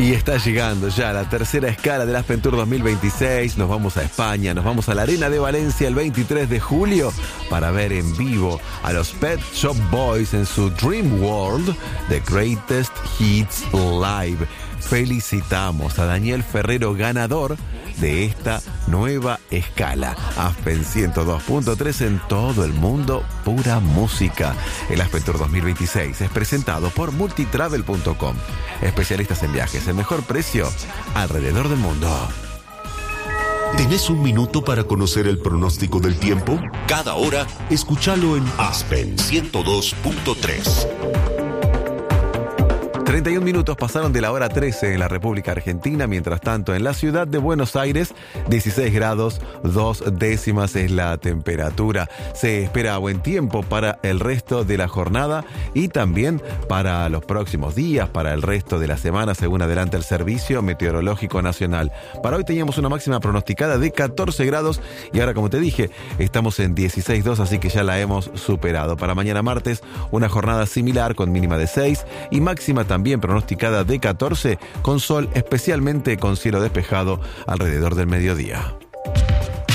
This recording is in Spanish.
Y está llegando ya la tercera escala del Aspen Tour 2026. Nos vamos a España, nos vamos a la Arena de Valencia el 23 de julio para ver en vivo a los Pet Shop Boys en su Dream World, The Greatest Hits Live. Felicitamos a Daniel Ferrero, ganador de esta nueva escala. Aspen 102.3 en todo el mundo, pura música. El Aspen Tour 2026 es presentado por multitravel.com. Especialistas en viajes, el mejor precio alrededor del mundo. ¿Tenés un minuto para conocer el pronóstico del tiempo? Cada hora, escúchalo en Aspen 102.3. 31 minutos pasaron de la hora 13 en la República Argentina. Mientras tanto, en la ciudad de Buenos Aires, 16 grados 2 décimas es la temperatura. Se espera buen tiempo para el resto de la jornada y también para los próximos días, para el resto de la semana, según adelanta el Servicio Meteorológico Nacional. Para hoy teníamos una máxima pronosticada de 14 grados y ahora, como te dije, estamos en 16,2, así que ya la hemos superado. Para mañana martes, una jornada similar con mínima de 6 y máxima también pronosticada de 14, con sol, especialmente con cielo despejado alrededor del mediodía.